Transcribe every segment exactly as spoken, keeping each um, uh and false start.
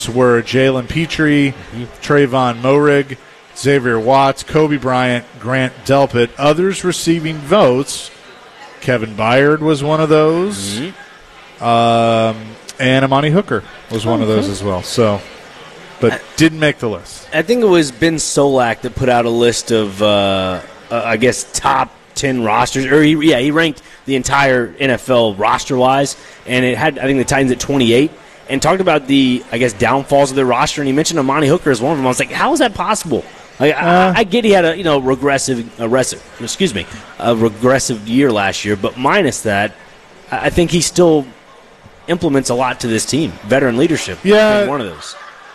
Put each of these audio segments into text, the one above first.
were Jalen Petrie, mm-hmm. Trayvon Moehrig, Xavier Watts, Kobe Bryant, Grant Delpit. Others receiving votes, Kevin Byard was one of those, mm-hmm. um, and Amani Hooker was one mm-hmm. of those as well. So, but I, didn't make the list. I think it was Ben Solak that put out a list of, uh, uh, I guess, top ten rosters. Or he, yeah, he ranked the entire N F L roster-wise, and it had, I think, the Titans at twenty-eight. And talked about the, I guess, downfalls of their roster, and he mentioned Amani Hooker as one of them. I was like, how is that possible? Like, uh, I, I get he had a you know regressive, aggressive, excuse me, a regressive year last year, but minus that, I think he still implements a lot to this team. Veteran leadership, yeah, one of those.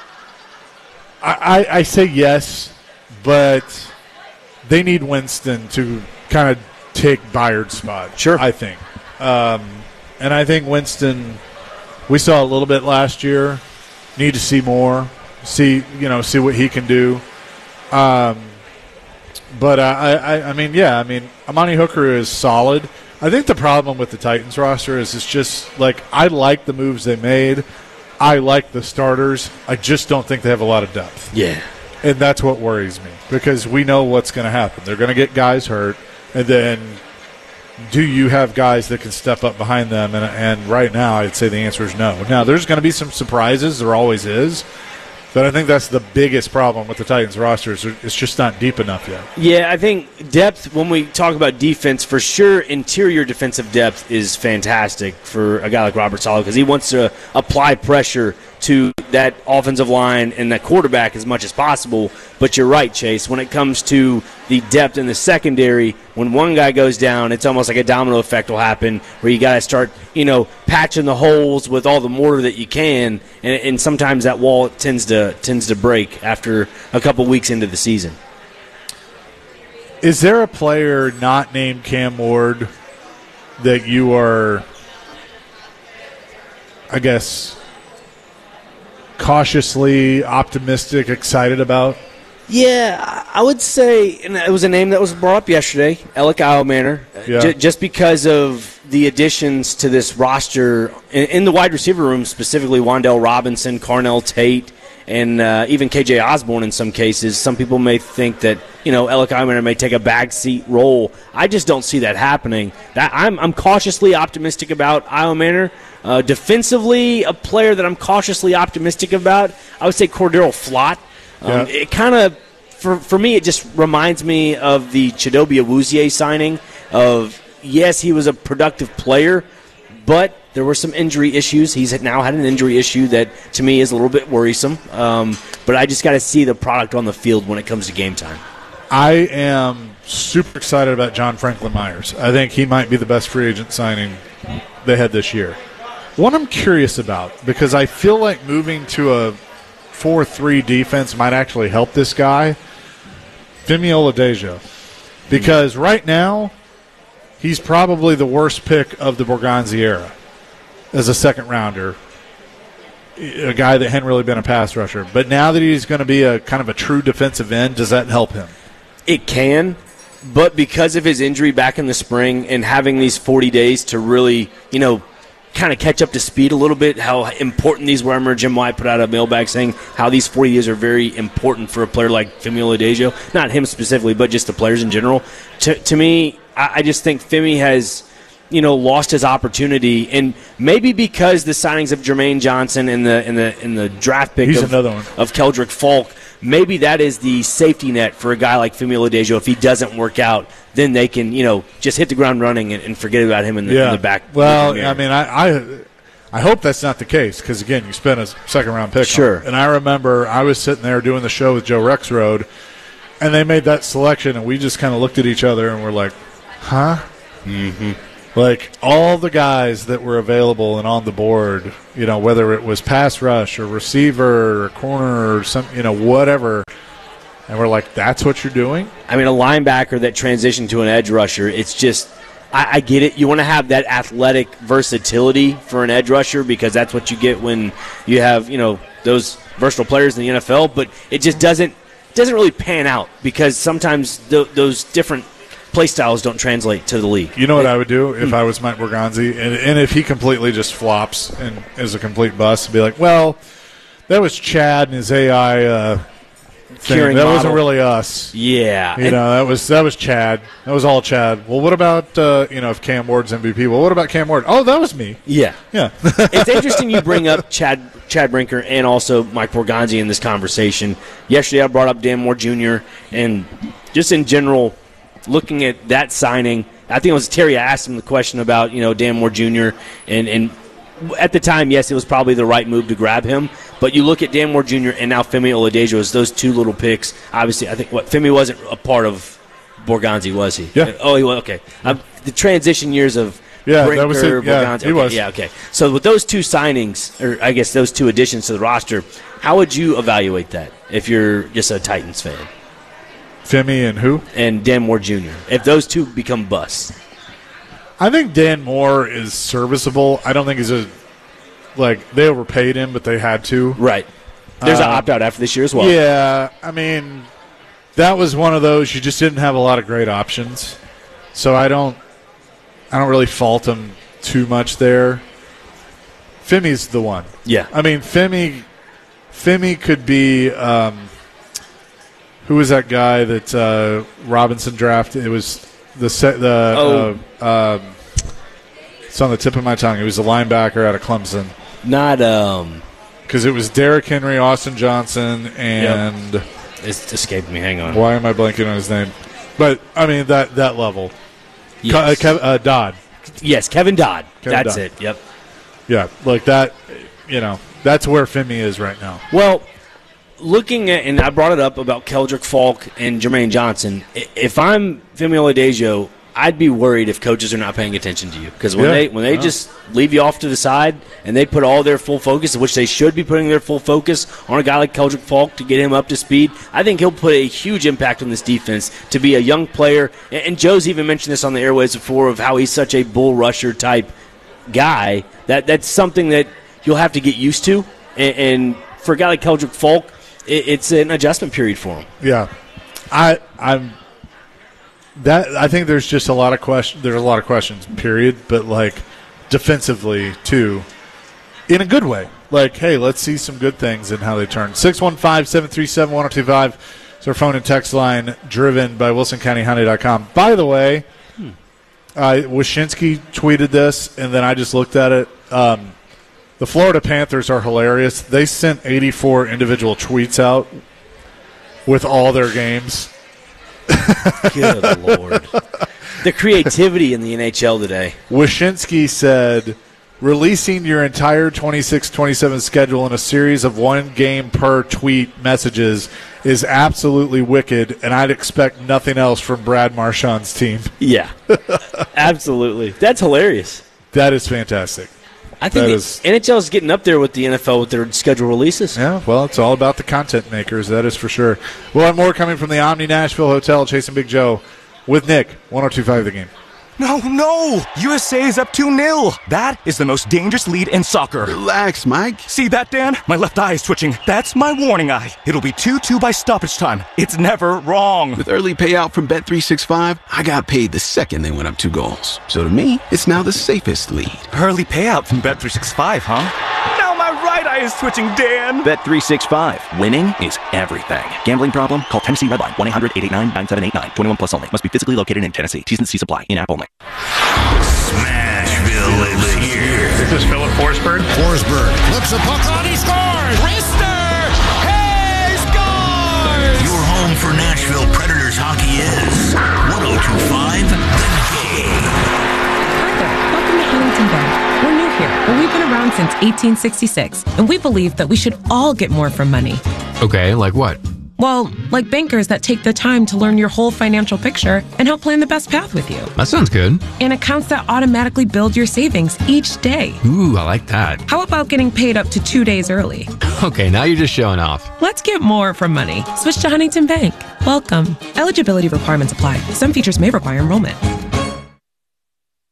I, I, I say yes, but they need Winston to kind of take Byard's spot. Sure, I think, um, and I think Winston. We saw a little bit last year. Need to see more. See, you know, see what he can do. Um, but I, I, I mean, yeah, I mean, Amani Hooker is solid. I think the problem with the Titans roster is it's just like I like the moves they made. I like the starters. I just don't think they have a lot of depth. Yeah, and that's what worries me because we know what's going to happen. They're going to get guys hurt, and then. Do you have guys that can step up behind them? And, and right now, I'd say the answer is no. Now, there's going to be some surprises. There always is. But I think that's the biggest problem with the Titans roster is it's just not deep enough yet. Yeah, I think depth, when we talk about defense, for sure interior defensive depth is fantastic for a guy like Robert Saleh because he wants to apply pressure to that offensive line and that quarterback as much as possible. But you're right, Chase. When it comes to the depth in the secondary, when one guy goes down, it's almost like a domino effect will happen where you got to start, you know, patching the holes with all the mortar that you can, and, and sometimes that wall tends to tends to break after a couple weeks into the season. Is there a player not named Cam Ward that you are, I guess, cautiously optimistic, excited about? Yeah, I would say, and it was a name that was brought up yesterday, Alec Eilmanor, yeah. j- just because of the additions to this roster in, in the wide receiver room, specifically Wan'Dale Robinson, Carnell Tate, and uh, even K J Osborne in some cases. Some people may think that, you know, Alec Eilmanor may take a backseat role. I just don't see that happening. That I'm, I'm cautiously optimistic about Eilmanor. Uh, defensively, a player that I'm cautiously optimistic about, I would say Cordero Flott. Um, yeah. It kind of, for for me, it just reminds me of the Chidobe Awuzie signing of, yes, he was a productive player, but there were some injury issues. He's now had an injury issue that, to me, is a little bit worrisome. Um, but I just got to see the product on the field when it comes to game time. I am super excited about John Franklin Myers. I think he might be the best free agent signing they had this year. What I'm curious about, because I feel like moving to a four three defense might actually help this guy, Femi Oladejo. Because mm-hmm. right now, he's probably the worst pick of the Borgonzi era as a second-rounder, a guy that hadn't really been a pass rusher. But now that he's going to be a kind of a true defensive end, does that help him? It can, but because of his injury back in the spring and having these forty days to really, you know, kind of catch up to speed a little bit, how important these were. I remember Jim White put out a mailbag saying how these forty days are very important for a player like Femi Oladejo. Not him specifically, but just the players in general. To, to me, I, I just think Femi has, you know, lost his opportunity, and maybe because the signings of Jermaine Johnson and the in the in the draft pick He's of, another one. of Keldrick Falk, maybe that is the safety net for a guy like Femi Oladejo. If he doesn't work out, then they can, you know, just hit the ground running and, and forget about him in the, yeah. in the back. Well, I mean, I, I I hope that's not the case because, again, you spent a second-round pick sure. on it. And I remember I was sitting there doing the show with Joe Rexrode, and they made that selection, and we just kind of looked at each other and we're like, huh? Mm-hmm. Like, all the guys that were available and on the board, you know, whether it was pass rush or receiver or corner or some, you know, whatever, and we're like, that's what you're doing? I mean, a linebacker that transitioned to an edge rusher, it's just, I, I get it. You want to have that athletic versatility for an edge rusher because that's what you get when you have, you know, those versatile players in the N F L, but it just doesn't doesn't really pan out because sometimes th- those different play styles don't translate to the league. You know what I would do if I was Mike Borgonzi? And, and if he completely just flops and is a complete bust, be like, well, that was Chad and his A I uh, thing. That model. wasn't really us. Yeah. You know, that was that was Chad. That was all Chad. Well, what about, uh, you know, if Cam Ward's M V P? Well, what about Cam Ward? Oh, that was me. Yeah. Yeah. It's interesting you bring up Chad Chad Brinker and also Mike Borgonzi in this conversation. Yesterday I brought up Dan Moore Junior, and just in general, looking at that signing, I think it was Terry asked him the question about, you know, Dan Moore Junior, and, and at the time, yes, it was probably the right move to grab him. But you look at Dan Moore Junior and now Femi Oladejo as those two little picks. Obviously, I think what Femi wasn't a part of Borgonzi, was he? Yeah. Oh, he was. Okay. Um, the transition years of Yeah, Brinker, that was it. Yeah, Borgonzi. he okay, was. Yeah, okay. So with those two signings, or I guess those two additions to the roster, how would you evaluate that if you're just a Titans fan? Femi and who? And Dan Moore Junior If those two become busts. I think Dan Moore is serviceable. I don't think he's a like they overpaid him, but they had to. Right. There's Uh, an opt out after this year as well. Yeah, I mean, that was one of those you just didn't have a lot of great options. So I don't, I don't really fault him too much there. Femi's the one. Yeah. I mean, Femi, Femi could be. Um, who was that guy that uh, Robinson drafted? It was the set the. Oh. Uh, um, it's on the tip of my tongue. It was the linebacker out of Clemson. Not um because it was Derrick Henry, Austin Johnson, and yep. It's escaped me. Hang on. Why am I blanking on his name? But I mean that that level. Yes. Ke- uh, Kev- uh, Dodd. Yes, Kevin Dodd. Kevin That's Dodd. it. Yep. Yeah, like that. You know, that's where Femi is right now. Well, looking at, and I brought it up about Keldrick Falk and Jermaine Johnson. If I'm Femi Oladejo, I'd be worried if coaches are not paying attention to you, because when Yeah. they when they Yeah. just leave you off to the side and they put all their full focus, which they should be putting their full focus on a guy like Keldrick Falk to get him up to speed, I think he'll put a huge impact on this defense to be a young player. And, and Joe's even mentioned this on the airwaves before of how he's such a bull rusher type guy. That that's something that you'll have to get used to. And, and for a guy like Keldrick Falk, it, it's an adjustment period for him. Yeah, I I'm. That I think there's just a lot of question. There's a lot of questions. Period. But like defensively too, in a good way. Like, hey, let's see some good things in how they turn. six one five, seven three seven, one oh two five is our phone and text line, driven by Wilson County Hyundai dot com. By the way, hmm. uh, Wyshynski tweeted this, and then I just looked at it. Um, the Florida Panthers are hilarious. They sent eighty-four individual tweets out with all their games. Good Lord. The creativity in the N H L today. Wyshynski said, releasing your entire twenty-six twenty-seven schedule in a series of one game per tweet messages is absolutely wicked, and I'd expect nothing else from Brad Marchand's team. Yeah, absolutely. That's hilarious. That is fantastic. I think That the is- N H L is getting up there with the N F L with their schedule releases. Yeah, well, it's all about the content makers, that is for sure. We'll have more coming from the Omni Nashville Hotel, Chasing Big Joe with Nick, one oh two five The Game. No, no! U S A is up two nil. That is the most dangerous lead in soccer. Relax, Mike. See that, Dan? My left eye is twitching. That's my warning eye. It'll be two two by stoppage time. It's never wrong. With early payout from Bet three sixty-five, I got paid the second they went up two goals. So to me, it's now the safest lead. Early payout from Bet three sixty-five, huh? Now my right eye is twitching, Dan. Bet three sixty-five. Winning is everything. Gambling problem? Call Tennessee Redline. one eight hundred eight eight nine nine seven eight nine. twenty-one plus only. Must be physically located in Tennessee. T's and C's apply. In-app only. Smashville is here. This is Philip Forsberg. Forsberg flips a puck on, he scores! Rister! He scores! Your home for Nashville Predators hockey is one oh two five The Game. Hi there. Welcome to Huntington Bank. We're new here, but we've been around since eighteen sixty-six, and we believe that we should all get more from money. Okay, like what? Well, like bankers that take the time to learn your whole financial picture and help plan the best path with you. That sounds good. And accounts that automatically build your savings each day. Ooh, I like that. How about getting paid up to two days early? Okay, now you're just showing off. Let's get more from money. Switch to Huntington Bank. Welcome. Eligibility requirements apply. Some features may require enrollment.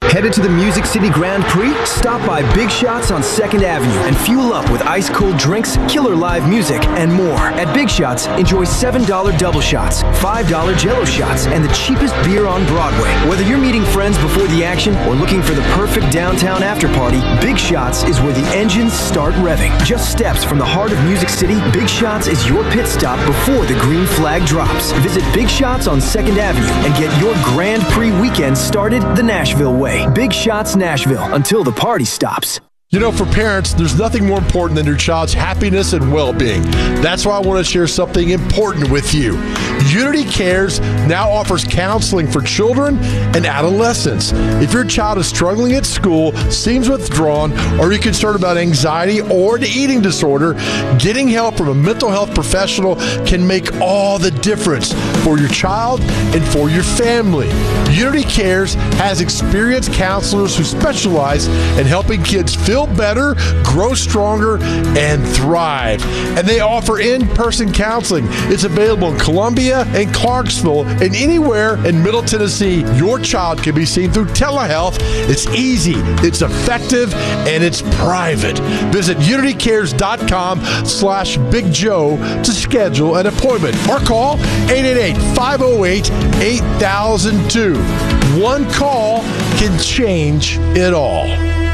Headed to the Music City Grand Prix? Stop by Big Shots on second Avenue and fuel up with ice-cold drinks, killer live music, and more. At Big Shots, enjoy seven dollar double shots, five dollar Jell-O shots, and the cheapest beer on Broadway. Whether you're meeting friends before the action or looking for the perfect downtown after-party, Big Shots is where the engines start revving. Just steps from the heart of Music City, Big Shots is your pit stop before the green flag drops. Visit Big Shots on second Avenue and get your Grand Prix weekend started the Nashville way. Big Shots Nashville, until the party stops. You know, for parents, there's nothing more important than your child's happiness and well-being. That's why I want to share something important with you. Unity Cares now offers counseling for children and adolescents. If your child is struggling at school, seems withdrawn, or you're concerned about anxiety or an eating disorder, getting help from a mental health professional can make all the difference for your child and for your family. Unity Cares has experienced counselors who specialize in helping kids feel better, grow stronger, and thrive. And they offer in-person counseling. It's available in Columbia and Clarksville and anywhere in Middle Tennessee. Your child can be seen through telehealth. It's easy, it's effective, and it's private. Visit unitycares.com slash Big Joe to schedule an appointment or call eight eight eight, five oh eight, eight thousand two. One call can change it all.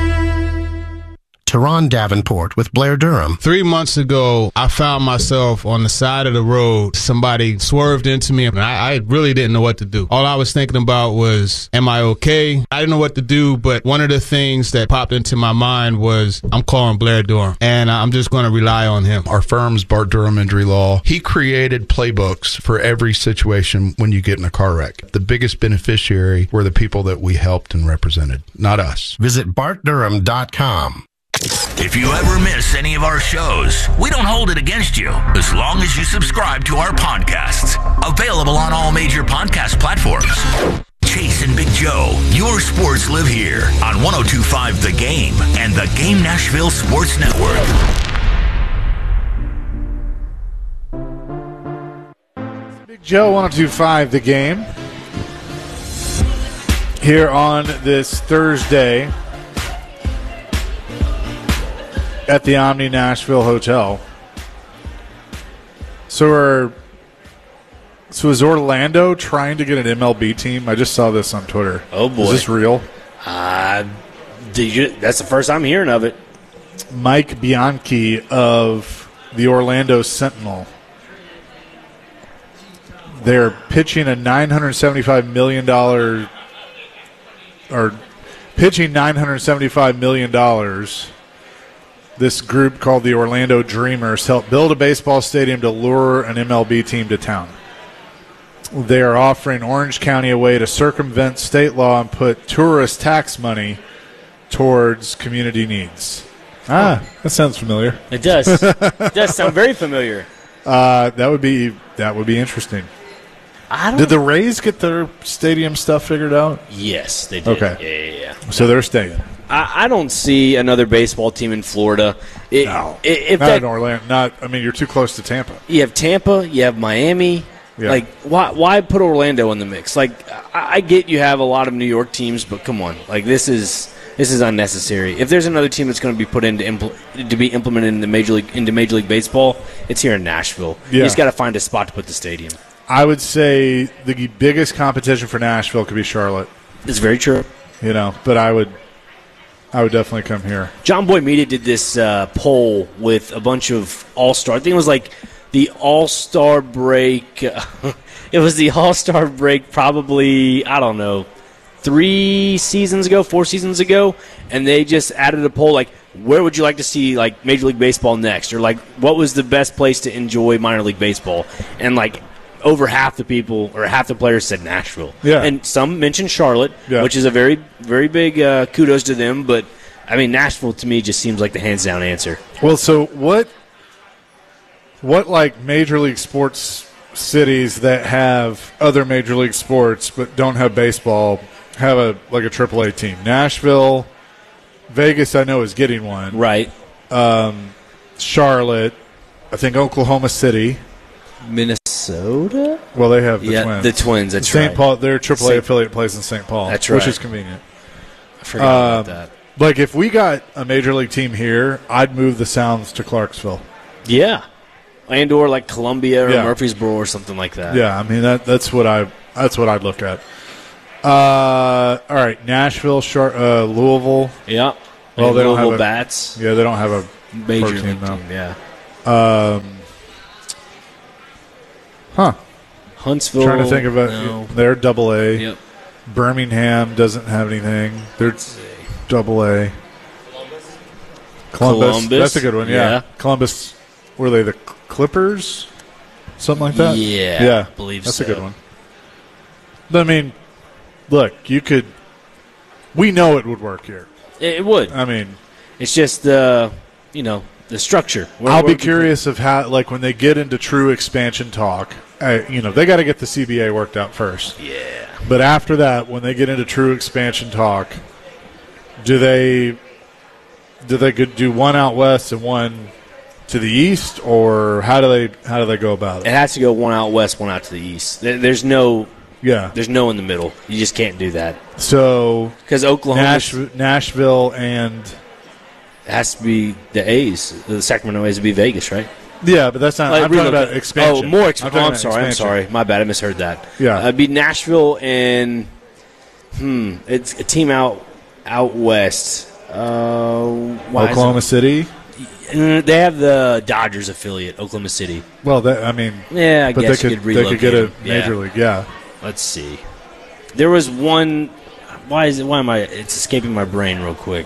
Teron Davenport with Blair Durham. Three months ago, I found myself on the side of the road. Somebody swerved into me, and I, I really didn't know what to do. All I was thinking about was, am I okay? I didn't know what to do, but one of the things that popped into my mind was, I'm calling Blair Durham, and I'm just going to rely on him. Our firm's Bart Durham Injury Law. He created playbooks for every situation when you get in a car wreck. The biggest beneficiary were the people that we helped and represented, not us. Visit bart durham dot com. If you ever miss any of our shows, we don't hold it against you as long as you subscribe to our podcasts. Available on all major podcast platforms. Chase and Big Joe, your sports live here on one oh two point five The Game and the Game Nashville Sports Network. Big Joe, one oh two point five The Game. Here on this Thursday at the Omni Nashville Hotel. So are so is Orlando trying to get an M L B team? I just saw this on Twitter. Oh boy, is this real? Uh, did you, that's the first I'm hearing of it. Mike Bianchi of the Orlando Sentinel. They're pitching a nine hundred seventy-five million dollars or pitching nine hundred seventy-five million dollars. This group called the Orlando Dreamers helped build a baseball stadium to lure an M L B team to town. They are offering Orange County a way to circumvent state law and put tourist tax money towards community needs. Ah, that sounds familiar. It does. It does sound very familiar. Uh, that would be that would be interesting. I don't did the Rays get their stadium stuff figured out? Yes, they did. Okay. Yeah, yeah, yeah. So they're staying. I, I don't see another baseball team in Florida. It, no, if not that, in Orlando. Not. I mean, you're too close to Tampa. You have Tampa. You have Miami. Yeah. Like, why? Why put Orlando in the mix? Like, I, I get you have a lot of New York teams, but come on, like this is this is unnecessary. If there's another team that's going to be put into impl- to be implemented into Major League into Major League Baseball, it's here in Nashville. Yeah. You just got to find a spot to put the stadium. I would say the biggest competition for Nashville could be Charlotte. It's very true. You know, but I would, I would definitely come here. John Boy Media did this uh, poll with a bunch of all-star. I think it was like the all-star break. Uh, it was the all-star break probably, I don't know, three seasons ago, four seasons ago, and they just added a poll like, where would you like to see like Major League Baseball next? Or like, what was the best place to enjoy minor league baseball? And like, over half the people or half the players said Nashville. Yeah. And some mentioned Charlotte, yeah. which is a very, very big uh, kudos to them. But, I mean, Nashville to me just seems like the hands-down answer. Well, so what, what like Major League Sports cities that have other Major League Sports but don't have baseball have a like a triple A team? Nashville, Vegas I know is getting one. Right. Um, Charlotte, I think Oklahoma City. Minnesota? Well, they have the yeah, Twins. the Twins, that's Saint right. Paul, their triple A Saint affiliate plays in Saint Paul. That's Which right. is convenient. I forgot um, about that. Like, if we got a major league team here, I'd move the Sounds to Clarksville. Yeah. And or like Columbia or Yeah. Murfreesboro or something like that. Yeah, I mean, that that's what I that's what I'd look at. Uh, all right, Nashville, Char- uh, Louisville. Yeah. Well, And they don't Louisville have a, Bats. Yeah, they don't have a Major pro league team, though. team, yeah. Um, huh. Huntsville. Trying to think of it. no. They're double A. Yep. Birmingham doesn't have anything. They're double A. Columbus. Columbus. That's a good one, yeah. Yeah. Columbus, were they the Clippers? Something like that? Yeah, Yeah. I believe That's so. a good one. I mean, look, you could. We know it would work here. It, it would. I mean, it's just the, you know, the structure. Where- I'll be where- curious of how, like, when they get into true expansion talk, I, you know, they got to get the C B A worked out first. Yeah. But after that, when they get into true expansion talk, do they do they go- do one out west and one to the east, or how do they how do they go about It it? has to go one out west, one out to the east. There- There's no, Yeah. there's no in the middle. You just can't do that So because Oklahoma Nash, Nashville and has to be the A's. The Sacramento A's would be Vegas, right? yeah, but that's not. Like, I'm talking relocate- about expansion. Oh, more I'm expansion. talking Oh, I'm about sorry. I'm expansion. sorry. My bad. I misheard that. Yeah. Uh, it'd be Nashville and hmm, it's a team out out west. Uh, why is Oklahoma it- City. Uh, They have the Dodgers affiliate, Oklahoma City. Well, that, I mean, Yeah, I but guess they you could could they could get a relocate 'em. major Yeah. league. Yeah. Let's see. There was one. Why is it? Why am I? It's escaping my brain real quick.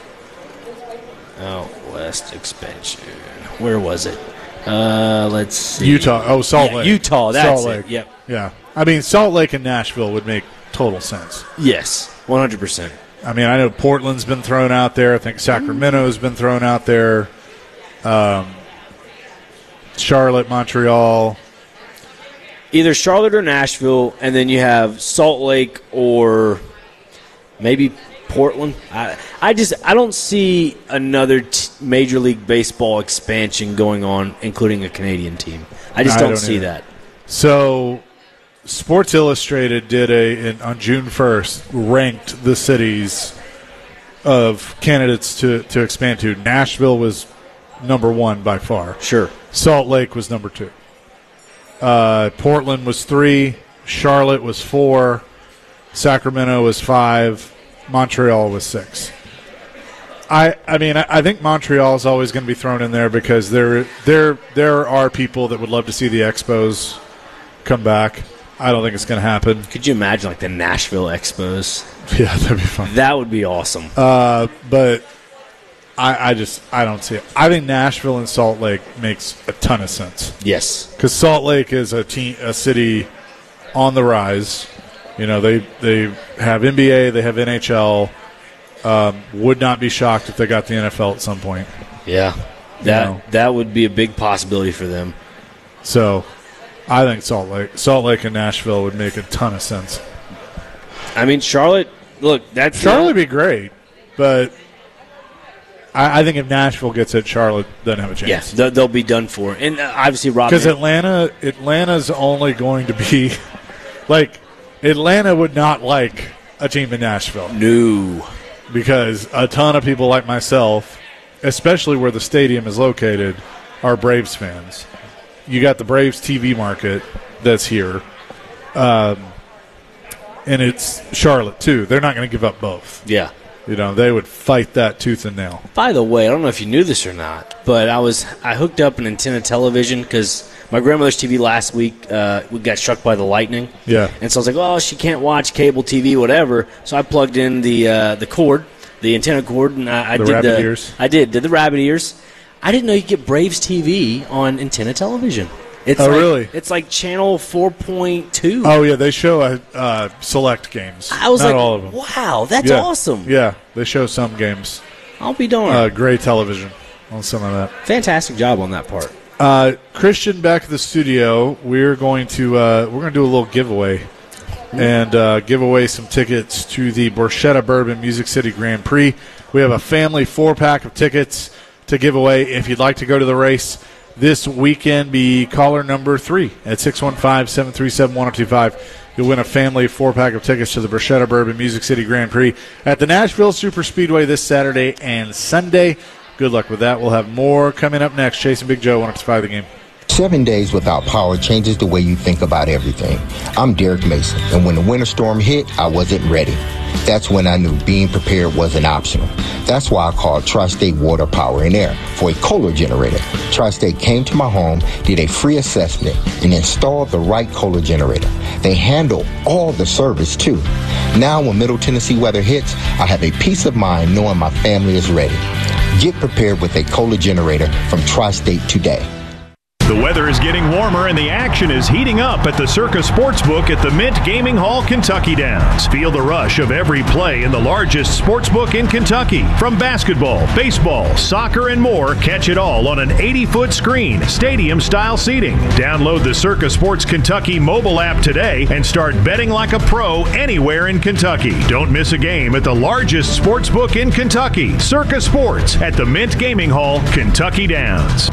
Out west expansion. Where was it? Uh, let's see. Utah. Oh, Salt Yeah, Lake. Utah. That's Salt it. Lake. Yep. Yeah. I mean, Salt Lake and Nashville would make total sense. Yes, one hundred percent. I mean, I know Portland's been thrown out there. I think Sacramento's been thrown out there. Um, Charlotte, Montreal. Either Charlotte or Nashville, and then you have Salt Lake or maybe Portland. I, I just I don't see another t- Major League Baseball expansion going on, including a Canadian team. I just I don't, don't see either. that. So, Sports Illustrated did a in, on June first ranked the cities of candidates to to expand to. Nashville was number one by far. Sure. Salt Lake was number two. Uh, Portland was three. Charlotte was four. Sacramento was five. Montreal was six. I I mean I, I think Montreal is always going to be thrown in there because there there there are people that would love to see the Expos come back. I don't think it's going to happen. Could you imagine like the Nashville Expos? Yeah, that'd be fun. That would be awesome. Uh, but I, I just I don't see it. I think Nashville and Salt Lake makes a ton of sense. Yes, because Salt Lake is a team, a city on the rise. You know, they they have N B A, they have N H L. Um, would not be shocked if they got the N F L at some point. Yeah, that You know. that would be a big possibility for them. So, I think Salt Lake, Salt Lake and Nashville would make a ton of sense. I mean, Charlotte. Look, that's Charlotte would be great, but I, I think if Nashville gets it, Charlotte doesn't have a chance. Yeah, they'll, they'll be done for. And uh, obviously, Rob. Because Atlanta, Atlanta's only going to be like Atlanta would not like a team in Nashville. No, because a ton of people like myself, especially where the stadium is located, are Braves fans. You got the Braves T V market that's here, um, and it's Charlotte too. They're not going to give up both. Yeah. You know, they would fight that tooth and nail. By the way, I don't know if you knew this or not, but I was I hooked up an antenna television because my grandmother's T V last week uh, we got struck by the lightning. Yeah. And so I was like, oh, she can't watch cable T V, whatever. So I plugged in the uh, the cord, the antenna cord, and I, I The did rabbit the ears? I did did the rabbit ears. I didn't know you could get Braves T V on antenna television. It's Oh, like, really? It's like channel four point two. Oh yeah, they show uh, uh, select games. I was not like, all of them. wow, that's Yeah. awesome. Yeah, they show some games. I'll be darned. Uh, gray television on some of that. Fantastic job on that part. Uh, Christian, back at the studio, we're going to uh, we're going to do a little giveaway and uh, give away some tickets to the Borchetta Bourbon Music City Grand Prix. We have a family four pack of tickets to give away. If you'd like to go to the race this weekend, be caller number three at six one five, seven three seven, one zero two five. You'll win a family four-pack of tickets to the Bruschetta Bourbon Music City Grand Prix at the Nashville Superspeedway this Saturday and Sunday. Good luck with that. We'll have more coming up next. Chase and Big Joe, one oh two five The Game. Seven days without power changes the way you think about everything. I'm Derek Mason, and when the winter storm hit, I wasn't ready. That's when I knew being prepared wasn't optional. That's why I called Tri-State Water, Power, and Air for a Kohler generator. Tri-State came to my home, did a free assessment, and installed the right Kohler generator. They handle all the service, too. Now, when Middle Tennessee weather hits, I have a peace of mind knowing my family is ready. Get prepared with a Kohler generator from Tri-State today. The weather is getting warmer and the action is heating up at the Circa Sportsbook at the Mint Gaming Hall, Kentucky Downs. Feel the rush of every play in the largest sportsbook in Kentucky. From basketball, baseball, soccer, and more, catch it all on an eighty-foot screen, stadium-style seating. Download the Circa Sports Kentucky mobile app today and start betting like a pro anywhere in Kentucky. Don't miss a game at the largest sportsbook in Kentucky, Circa Sports at the Mint Gaming Hall, Kentucky Downs.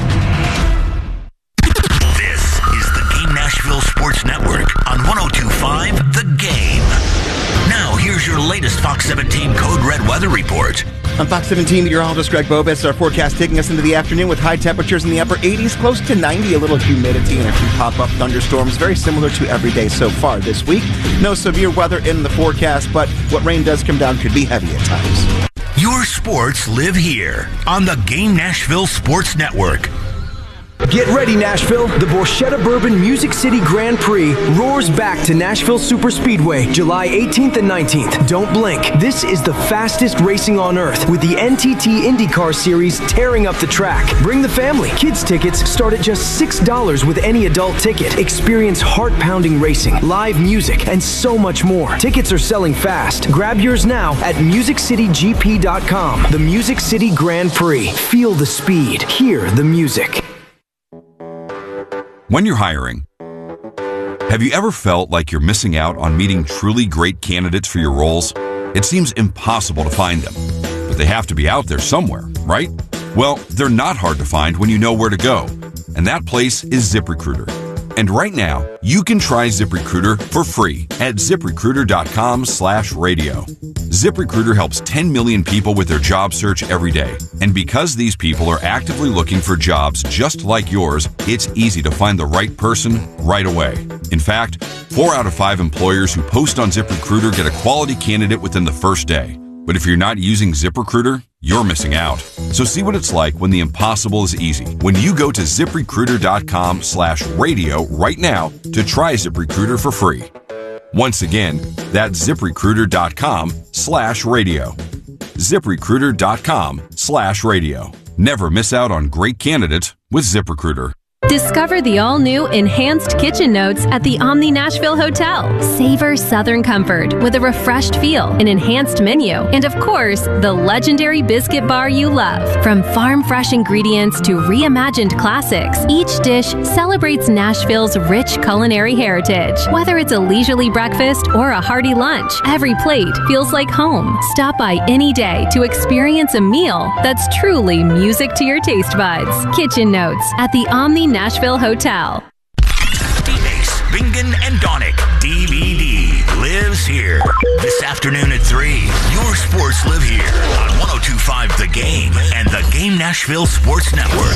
Nashville Sports Network on one oh two point five The Game. Now, here's your latest Fox seventeen Code Red weather report. On Fox seventeen, meteorologist Greg Bobitz, our forecast taking us into the afternoon with high temperatures in the upper eighties, close to ninety, a little humidity, and a few pop-up thunderstorms, very similar to every day so far this week. No severe weather in the forecast, but what rain does come down could be heavy at times. Your sports live here on the Game Nashville Sports Network. Get ready, Nashville. The Bruschetta Bourbon Music City Grand Prix roars back to Nashville Superspeedway, July eighteenth and nineteenth. Don't blink. This is the fastest racing on earth, with the N T T IndyCar Series tearing up the track. Bring the family. Kids tickets start at just six dollars with any adult ticket. Experience heart-pounding racing, live music, and so much more. Tickets are selling fast. Grab yours now at music city g p dot com. The Music City Grand Prix. Feel the speed. Hear the music. When you're hiring, have you ever felt like you're missing out on meeting truly great candidates for your roles? It seems impossible to find them, but they have to be out there somewhere, right? Well, they're not hard to find when you know where to go, and that place is ZipRecruiter. And right now, you can try ZipRecruiter for free at ZipRecruiter.com slash radio. ZipRecruiter helps ten million people with their job search every day. And because these people are actively looking for jobs just like yours, it's easy to find the right person right away. In fact, four out of five employers who post on ZipRecruiter get a quality candidate within the first day. But if you're not using ZipRecruiter, you're missing out. So see what it's like when the impossible is easy. When you go to ZipRecruiter.com slash radio right now to try ZipRecruiter for free. Once again, that's ZipRecruiter.com slash radio. ZipRecruiter.com slash radio. Never miss out on great candidates with ZipRecruiter. Discover the all-new Enhanced Kitchen Notes at the Omni Nashville Hotel. Savor Southern comfort with a refreshed feel, an enhanced menu, and of course, the legendary biscuit bar you love. From farm-fresh ingredients to reimagined classics, each dish celebrates Nashville's rich culinary heritage. Whether it's a leisurely breakfast or a hearty lunch, every plate feels like home. Stop by any day to experience a meal that's truly music to your taste buds. Kitchen Notes at the Omni Nashville Hotel. Ace, Bingen, and Donick D V D lives here. This afternoon at three, your sports live here on one oh two point five The Game and the Game Nashville Sports Network.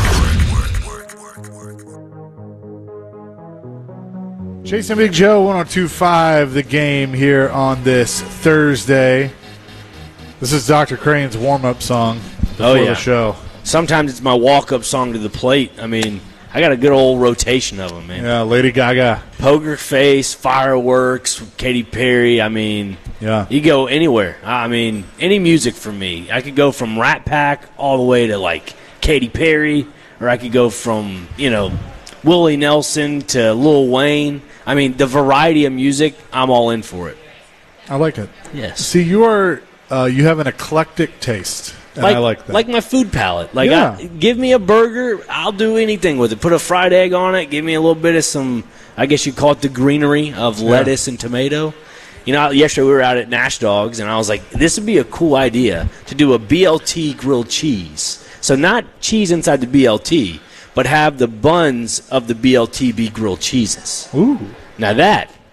Chase and Big Joe, one oh two point five The Game here on this Thursday. This is Doctor Crane's warm-up song before oh, yeah. the show. Sometimes it's my walk-up song to the plate. I mean, I got a good old rotation of them, man. Yeah, Lady Gaga. Poker Face, Fireworks, Katy Perry. I mean, yeah, you go anywhere. I mean, any music for me. I could go from Rat Pack all the way to, like, Katy Perry, or I could go from, you know, Willie Nelson to Lil Wayne. I mean, the variety of music, I'm all in for it. I like it. Yes. See, you are uh, you have an eclectic taste. And like, I like that. Like my food palette. Like, yeah. I, give me a burger, I'll do anything with it. Put a fried egg on it. Give me a little bit of some, I guess you call it the greenery of lettuce yeah. and tomato. You know, yesterday we were out at Nash Dogs, and I was like, this would be a cool idea to do a B L T grilled cheese. So not cheese inside the B L T, but have the buns of the B L T be grilled cheeses. Ooh. Now that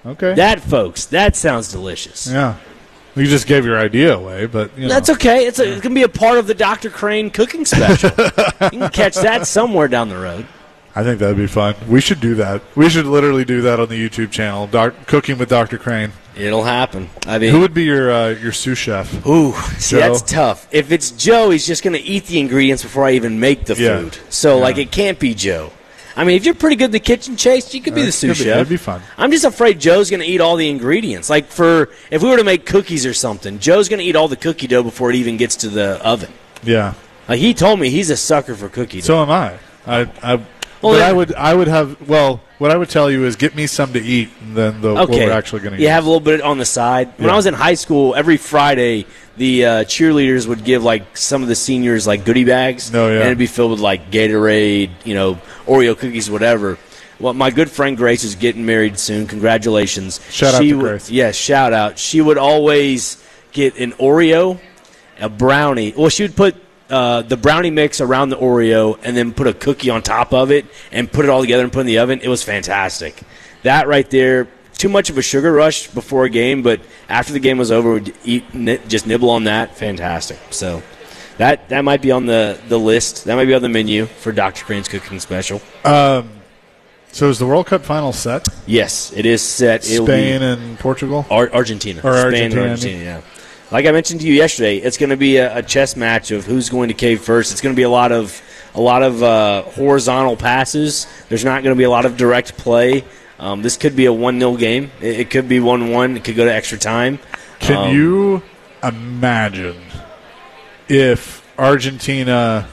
Okay. That, folks, that sounds delicious. Yeah. You just gave your idea away, but you know. That's okay. It's, a, it can be a part of the Doctor Crane cooking special. You can catch that somewhere down the road. I think that would be fun. We should do that. We should literally do that on the YouTube channel. Doc, cooking with Doctor Crane. It'll happen. I mean, who would be your uh, your sous chef? Ooh, see, Joe? That's tough. If it's Joe, he's just going to eat the ingredients before I even make the Yeah. food. So, Yeah. like, it can't be Joe. I mean, if you're pretty good in the kitchen, Chase, you could be Uh, the sous could be- chef. that'd be fun. I'm just afraid Joe's going to eat all the ingredients. Like, for if we were to make cookies or something, Joe's going to eat all the cookie dough before it even gets to the oven. Yeah. Like, he told me he's a sucker for cookie dough. So am I. I, I Well, but then- I would I would have well what I would tell you is get me some to eat and then the, what Okay. we're actually going to You eat. have a little bit on the side. When Yeah. I was in high school, every Friday, the uh, cheerleaders would give, like, some of the seniors, like, goodie bags. Oh, yeah. And it'd be filled with, like, Gatorade, you know, Oreo cookies, whatever. Well, my good friend Grace is getting married soon. Congratulations. Shout out she to would, Grace. Yes, shout out. She would always get an Oreo, a brownie. Well, she would put uh, the brownie mix around the Oreo and then put a cookie on top of it and put it all together and put it in the oven. It was fantastic. That right there, too much of a sugar rush before a game, but after the game was over, we'd eat, ni- just nibble on that. Fantastic. So that that might be on the, the list. That might be on the menu for Doctor Crane's cooking special. Um, so is the World Cup final set? Yes, it is set. It'll Spain be and Portugal? Ar- Argentina. Or Spain Argentina, and Argentina, yeah. Like I mentioned to you yesterday, it's going to be a, a chess match of who's going to cave first. It's going to be a lot of a lot of uh, horizontal passes. There's not going to be a lot of direct play. Um, this could be a one nil game. It, it could be one one. It could go to extra time. Can Um, you imagine if Argentina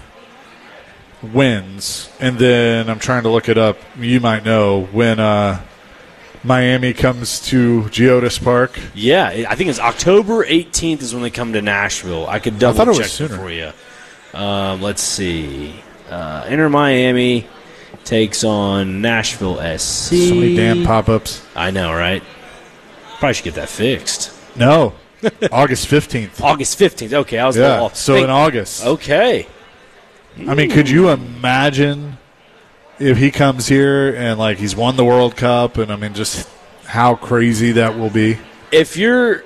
wins, and then I'm trying to look it up, you might know, when uh, Miami comes to Geodis Park? Yeah, I think it's October eighteenth is when they come to Nashville. I could double thought it was check sooner. for you. Um, let's see. Uh, Inter Miami takes on Nashville S C. So many damn pop-ups. I know, right? Probably should get that fixed. No. August fifteenth. August fifteenth. Okay, I was a little Yeah, off. so Think- in August. Okay. I mean, could you imagine if he comes here and, like, he's won the World Cup, and, I mean, just how crazy that will be? If you're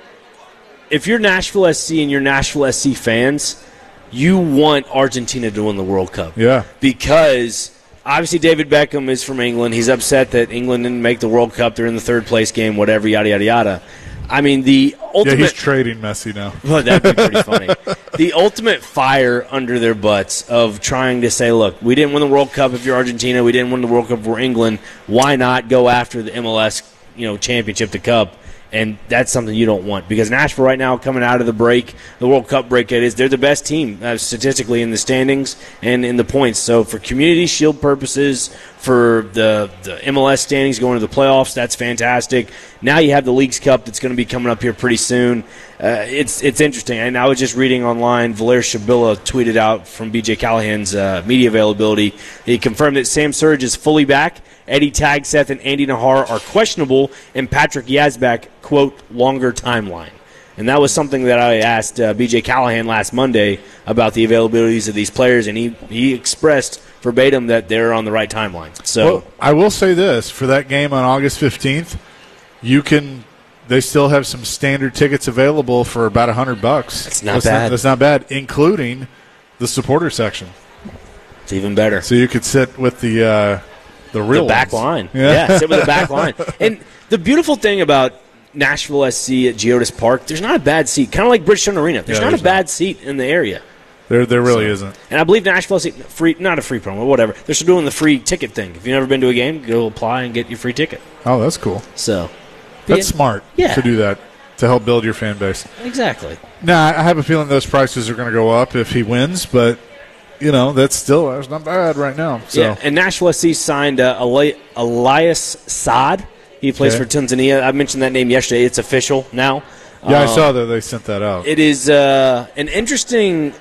if you're Nashville S C and you're Nashville S C fans, you want Argentina to win the World Cup. Yeah. Because obviously David Beckham is from England. He's upset that England didn't make the World Cup. They're in the third place game, whatever, yada, yada, yada. I mean, the ultimate... Yeah, he's trading Messi now. Well, that'd be pretty funny. The ultimate fire under their butts of trying to say, look, we didn't win the World Cup if you're Argentina. We didn't win the World Cup if we're England. Why not go after the M L S, you know, championship, the Cup? And that's something you don't want, because Nashville right now, coming out of the break, the World Cup break, it is they're the best team uh, statistically in the standings and in the points. So for Community Shield purposes, for the, the M L S standings going to the playoffs, that's fantastic. Now you have the Leagues Cup that's going to be coming up here pretty soon. Uh, it's it's interesting. And I was just reading online, Valer Shabila tweeted out from B J Callahan's uh, media availability. He confirmed that Sam Surge is fully back. Eddie Tagseth and Andy Nahar are questionable, and Patrick Yazbek, quote, longer timeline. And that was something that I asked uh, B J Callahan last Monday about the availabilities of these players, and he, he expressed verbatim that they're on the right timeline. So Well, I will say this. For that game on August fifteenth, you can – they still have some standard tickets available for about one hundred bucks. That's not bad. that's not bad, including the supporter section. It's even better. So you could sit with the uh, the real the back ones. line. Yeah. Yeah, sit with the back line. And the beautiful thing about Nashville S C at Geodis Park, there's not a bad seat. Kind of like Bridgestone Arena. There's Yeah, not there's a bad seat in the area. There, there really So- isn't. And I believe Nashville S C, free, not a free promo, whatever. They're still doing the free ticket thing. If you've never been to a game, go apply and get your free ticket. Oh, that's cool. So That's yeah. smart Yeah. to do that, to help build your fan base. Exactly. Now, I have a feeling those prices are going to go up if he wins, but, you know, that's still that's not bad right now. So. Yeah, and Nashville S C signed uh, Eli- Elias Saad. He plays Okay. for Tanzania. I mentioned that name yesterday. It's official now. Yeah, I Um, saw that they sent that out. It is uh, an interesting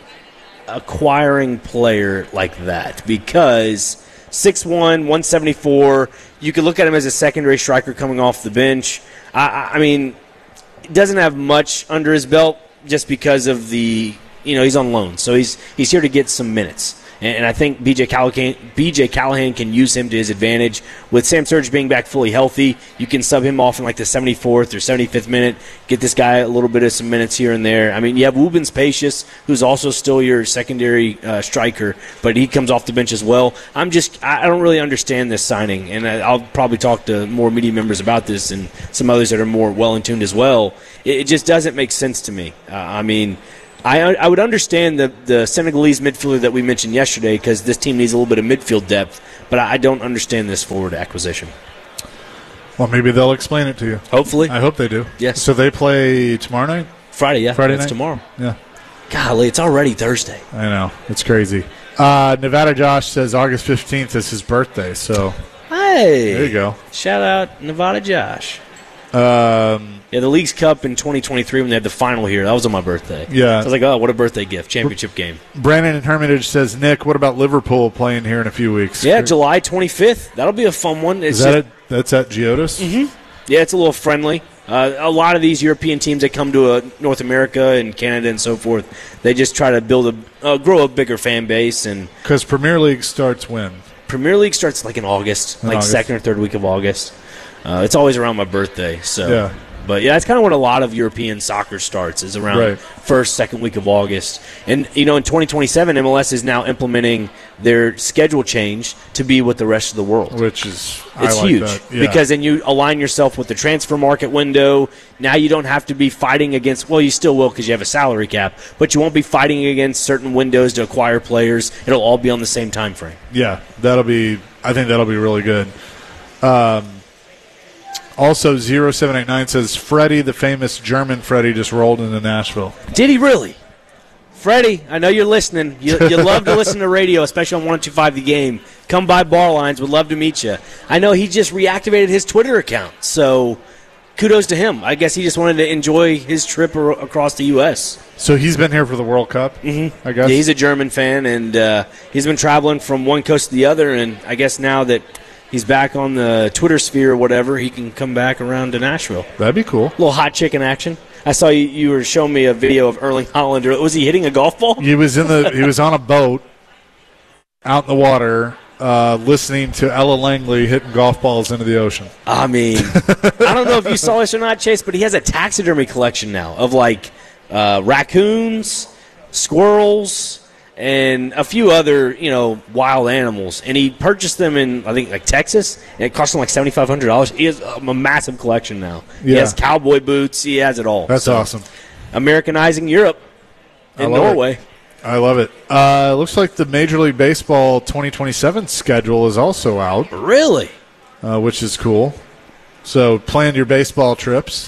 acquiring player like that, because six one, one seventy-four, you could look at him as a secondary striker coming off the bench. I, I- I mean, doesn't have much under his belt just because of the, you know, he's on loan. So he's he's here to get some minutes. And, and I think B J Callahan, B J Callahan can use him to his advantage. With Sam Surge being back fully healthy, you can sub him off in like the seventy-fourth or seventy-fifth minute, get this guy a little bit of some minutes here and there. I mean, you have Wubens Pacious, who's also still your secondary uh, striker, but he comes off the bench as well. I'm just, I don't really understand this signing, and I'll probably talk to more media members about this and some others that are more well-in-tuned as well. It, it just doesn't make sense to me. Uh, I mean, I I would understand the, the Senegalese midfielder that we mentioned yesterday because this team needs a little bit of midfield depth, but I don't understand this forward acquisition. Well, maybe they'll explain it to you. Hopefully. I hope they do. Yes. So they play tomorrow night? Friday, yeah. Friday That's night? tomorrow. Yeah. Golly, it's already Thursday. I know. It's crazy. Uh, Nevada Josh says August fifteenth is his birthday, so Hey. there you go. Shout out Nevada Josh. Um, yeah, the League's Cup in twenty twenty-three when they had the final here, that was on my birthday. Yeah. So I was like, oh, what a birthday gift. Championship game. Brandon in Hermitage says, Nick, what about Liverpool playing here in a few weeks? Yeah, July twenty-fifth. That'll be a fun one. It's Is that just, it? That's at Geodis? Mm-hmm. Yeah, it's a little friendly. Uh, a lot of these European teams that come to uh, North America and Canada and so forth, they just try to build a uh, grow a bigger fan base. And because Premier League starts when? Premier League starts like in August, In like August. second or third week of August. Uh, it's always around my birthday. So, Yeah. But yeah, that's kind of what a lot of European soccer starts is around Right. first, second week of August. And you know, in twenty twenty-seven, M L S is now implementing their schedule change to be with the rest of the world, which is I it's like huge that. Yeah. because then you align yourself with the transfer market window. Now you don't have to be fighting against. Well, you still will because you have a salary cap, but you won't be fighting against certain windows to acquire players. It'll all be on the same time frame. Yeah, that'll be. I think that'll be really good. Um, also, zero seven eight nine says Freddie, the famous German Freddie, just rolled into Nashville. Did he really? Freddie, I know you're listening. You, you love to listen to radio, especially on one two five The Game. Come by Bar Lines. Would love to meet you. I know he just reactivated his Twitter account, so kudos to him. I guess he just wanted to enjoy his trip ar- across the U S So he's been here for the World Cup, mm-hmm. I guess. Yeah, he's a German fan, and uh, he's been traveling from one coast to the other, and I guess now that he's back on the Twitter sphere or whatever, he can come back around to Nashville. That'd be cool. A little hot chicken action. I saw you, you were showing me a video of Erling Haaland. Was he hitting a golf ball? He was in the. He was on a boat out in the water, uh, listening to Ella Langley hitting golf balls into the ocean. I mean, I don't know if you saw this or not, Chase, but he has a taxidermy collection now of like uh, raccoons, squirrels, and a few other, you know, wild animals. And he purchased them in, I think, like Texas, and it cost him like seventy-five hundred dollars. He has a massive collection now. He Yeah. has cowboy boots. He has it all. That's So, awesome. Americanizing Europe I and love Norway. it. I love it. Uh, looks like the Major League Baseball twenty twenty-seven schedule is also out. Really? Uh, which is cool. So plan your baseball trips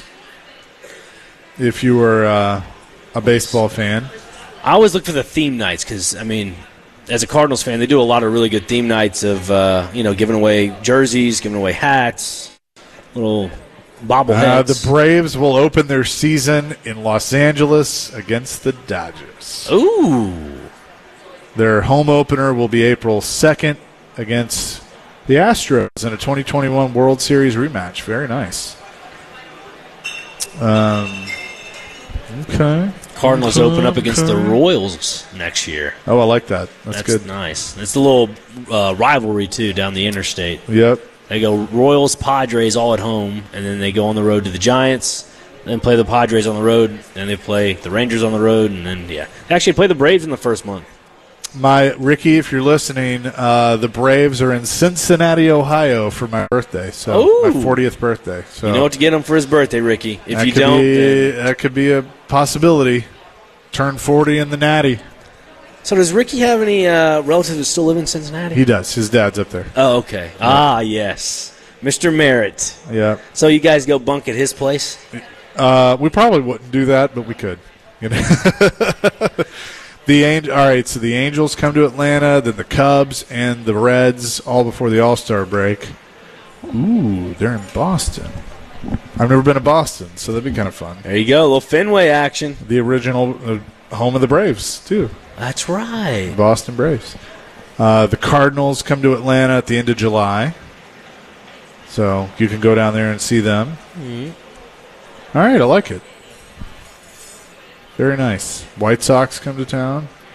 if you were uh, a baseball fan. I always look for the theme nights because, I mean, as a Cardinals fan, they do a lot of really good theme nights of, uh, you know, giving away jerseys, giving away hats, little bobbleheads. Uh, the Braves will open their season in Los Angeles against the Dodgers. Ooh. Their home opener will be April second against the Astros in a twenty twenty-one World Series rematch. Very nice. Um, okay. Cardinals okay, open up against the okay. Royals next year. Oh, I like that. That's, That's good. nice. It's a little uh, rivalry, too, down the interstate. Yep. They go Royals, Padres all at home, and then they go on the road to the Giants, then play the Padres on the road, then they play the Rangers on the road, and then, yeah. They actually play the Braves in the first month. My Ricky, if you're listening, uh, the Braves are in Cincinnati, Ohio for my birthday. So Ooh. my fortieth birthday. So You know what to get him for his birthday, Ricky. If that you could don't, be, then... that could be a possibility. Turn forty in the Natty. So does Ricky have any uh, relatives that still live in Cincinnati? He does. His dad's up there. Oh, okay. Yeah. Ah, yes. Mister Merritt. Yeah. So you guys go bunk at his place? Uh, we probably wouldn't do that, but we could. You know? The Angel, all right, so the Angels come to Atlanta, then the Cubs and the Reds all before the All-Star break. Ooh, they're in Boston. I've never been to Boston, so that'd be kind of fun. There you go, a little Fenway action. The original uh, home of the Braves, too. That's right. The Boston Braves. Uh, the Cardinals come to Atlanta at the end of July, so you can go down there and see them. Mm-hmm. All right, I like it. Very nice. White Sox come to town.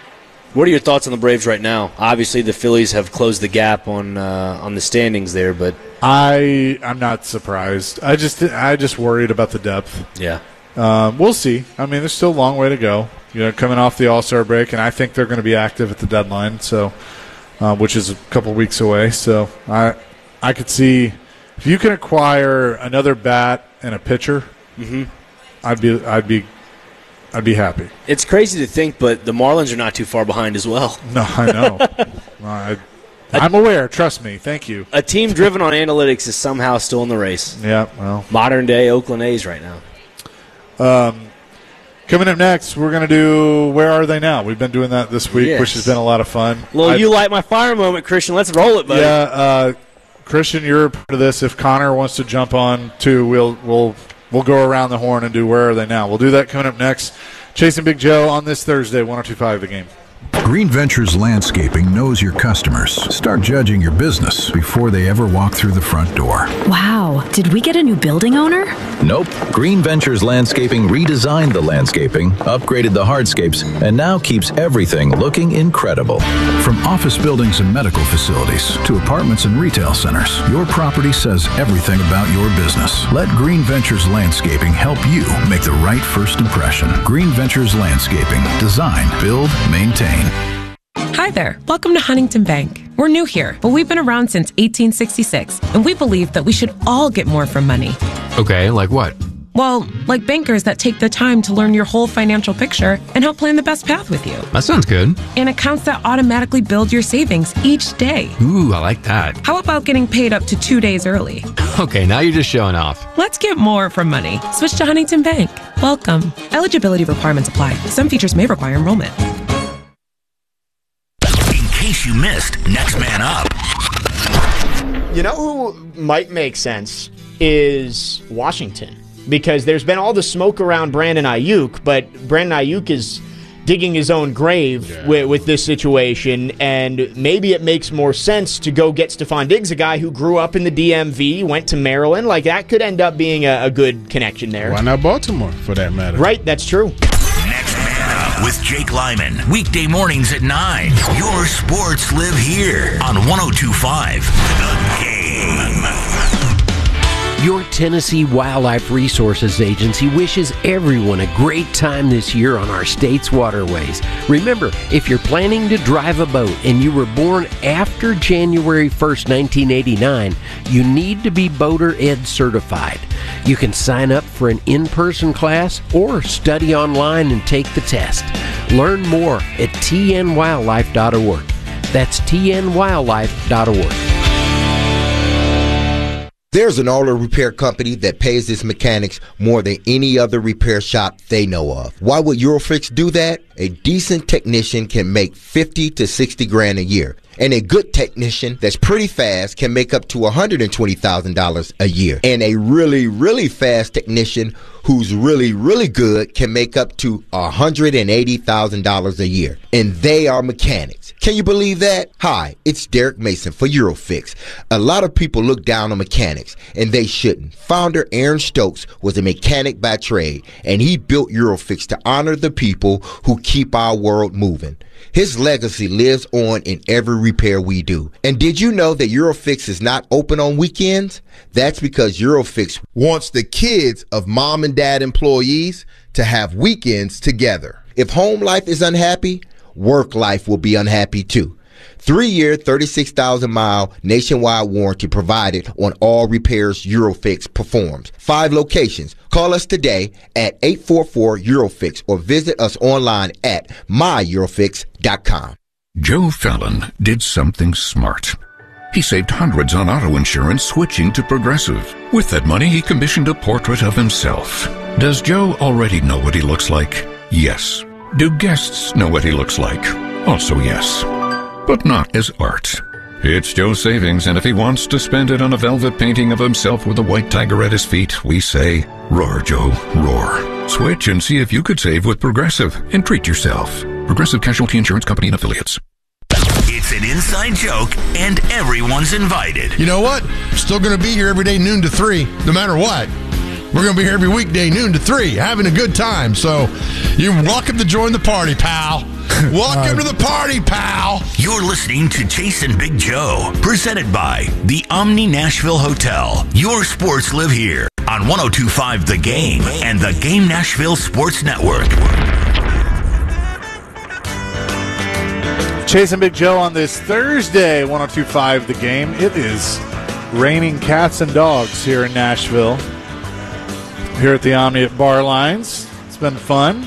What are your thoughts on the Braves right now? Obviously, the Phillies have closed the gap on uh, on the standings there, but I I'm not surprised. I just I just worried about the depth. Yeah, um, we'll see. I mean, there's still a long way to go. You know, coming off the All-Star break, and I think they're going to be active at the deadline. So, uh, which is a couple weeks away. So I I could see if you can acquire another bat and a pitcher, mm-hmm. I'd be I'd be. I'd be happy. It's crazy to think, but the Marlins are not too far behind as well. No, I know. I, I'm aware. Trust me. Thank you. A team driven on analytics is somehow still in the race. Yeah, well. Modern-day Oakland A's right now. Um, coming up next, we're going to do Where Are They Now? We've been doing that this week, yes. which has been a lot of fun. Well, you light my fire moment, Christian. Let's roll it, buddy. Yeah, uh, Christian, you're a part of this. If Connor wants to jump on, too, we'll we'll – We'll go around the horn and do Where Are They Now? We'll do that coming up next. Chasing Big Joe on this Thursday, one oh two point five The Game. Green Ventures Landscaping knows your customers. Start judging your business before they ever walk through the front door. Wow, did we get a new building owner? Nope. Green Ventures Landscaping redesigned the landscaping, upgraded the hardscapes, and now keeps everything looking incredible. From office buildings and medical facilities to apartments and retail centers, your property says everything about your business. Let Green Ventures Landscaping help you make the right first impression. Green Ventures Landscaping. Design, build, maintain. Hi there. Welcome to Huntington Bank. We're new here, but we've been around since eighteen sixty-six, and we believe that we should all get more from money. Okay, like what? Well, like bankers that take the time to learn your whole financial picture and help plan the best path with you. That sounds good. And accounts that automatically build your savings each day. Ooh, I like that. How about getting paid up to two days early? Okay, now you're just showing off. Let's get more from money. Switch to Huntington Bank. Welcome. Eligibility requirements apply. Some features may require enrollment. In case you missed Next Man Up. You know who might make sense is Washington, because there's been all the smoke around Brandon Ayuk, but Brandon Ayuk is digging his own grave yeah. with, with this situation, and maybe it makes more sense to go get Stephon Diggs, a guy who grew up in the D M V, went to Maryland. Like, that could end up being a, a good connection there. Why not Baltimore, for that matter? Right, that's true. Next Man Up with Jake Lyman. Weekday mornings at nine. Your sports live here on one oh two point five The Game. Your Tennessee Wildlife Resources Agency wishes everyone a great time this year on our state's waterways. Remember, if you're planning to drive a boat and you were born after January first, nineteen eighty-nine, you need to be Boater Ed certified. You can sign up for an in-person class or study online and take the test. Learn more at T N wildlife dot org. That's T N wildlife dot org. There's an auto repair company that pays its mechanics more than any other repair shop they know of. Why would Eurofix do that? A decent technician can make fifty to sixty grand a year. And a good technician that's pretty fast can make up to one hundred twenty thousand dollars a year. And a really, really fast technician who's really, really good can make up to one hundred eighty thousand dollars a year. And they are mechanics. Can you believe that? Hi, it's Derek Mason for Eurofix. A lot of people look down on mechanics, and they shouldn't. Founder Aaron Stokes was a mechanic by trade, and he built Eurofix to honor the people who keep our world moving. His legacy lives on in every repair we do. And did you know that Eurofix is not open on weekends? That's because Eurofix wants the kids of mom and dad employees to have weekends together. If home life is unhappy, work life will be unhappy too. Three-year, thirty-six thousand mile nationwide warranty provided on all repairs Eurofix performs. Five locations. Call us today at eight four four Eurofix or visit us online at my eurofix dot com. Joe Fallon did something smart. He saved hundreds on auto insurance switching to Progressive. With that money, he commissioned a portrait of himself. Does Joe already know what he looks like? Yes. Do guests know what he looks like? Also yes. But not as art. It's Joe's savings, and if he wants to spend it on a velvet painting of himself with a white tiger at his feet, we say, roar, Joe, roar. Switch and see if you could save with Progressive and treat yourself. Progressive Casualty Insurance Company and Affiliates. It's an inside joke, and everyone's invited. You know what? Still going to be here every day, noon to three, no matter what. We're going to be here every weekday, noon to three, having a good time. So you're welcome to join the party, pal. Welcome to the party, pal. You're listening to Chase and Big Joe, presented by the Omni Nashville Hotel. Your sports live here on one oh two point five The Game and the Game Nashville Sports Network. Chase and Big Joe on this Thursday, one oh two point five The Game. It is raining cats and dogs here in Nashville. Here at the Omni at Bar Lines. It's been fun.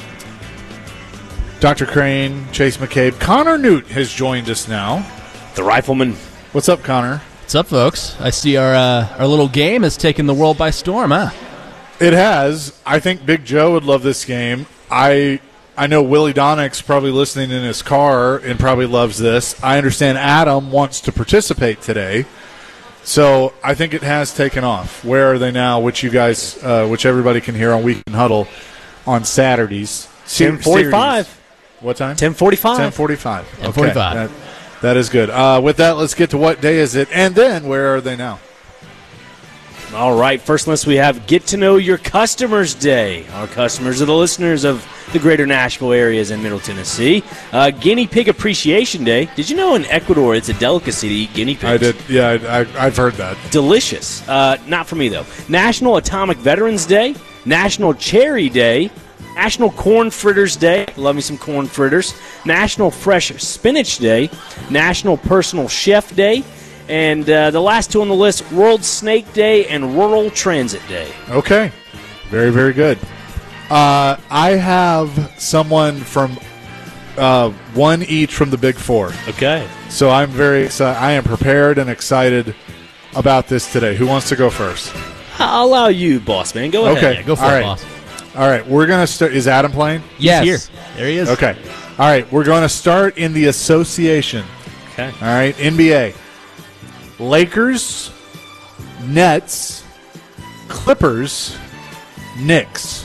Doctor Crane, Chase McCabe. Connor Newt has joined us now. The Rifleman. What's up, Connor? What's up, folks? I see our uh, our little game has taken the world by storm, huh? It has. I think Big Joe would love this game. I I know Willie Donick's probably listening in his car and probably loves this. I understand Adam wants to participate today. So I think it has taken off. Where are they now? Which you guys, uh, which everybody can hear on Weekend Huddle on Saturdays. ten forty-five. What time? ten forty-five. ten forty-five. ten forty-five. Okay. That, that is good. Uh, with that, let's get to what day is it, and then where are they now? All right, first list we have Get to Know Your Customers Day. Our customers are the listeners of the greater Nashville areas and Middle Tennessee. Uh, Guinea Pig Appreciation Day. Did you know in Ecuador it's a delicacy to eat guinea pigs? I did. Yeah, I, I, I've heard that. Delicious. Uh, not for me, though. National Atomic Veterans Day. National Cherry Day. National Corn Fritters Day. Love me some corn fritters. National Fresh Spinach Day. National Personal Chef Day. And uh, the last two on the list, World Snake Day and Rural Transit Day. Okay. Very, very good. Uh, I have someone from uh, one each from the Big Four. Okay. So I'm very excited. I am prepared and excited about this today. Who wants to go first? I'll allow you, boss man. Go ahead. Okay. Yeah, go for All it, right. boss. All right. We're going to start. Is Adam playing? Yes. He's here. There he is. Okay. All right. We're going to start in the association. Okay. All right. N B A. Lakers, Nets, Clippers, Knicks.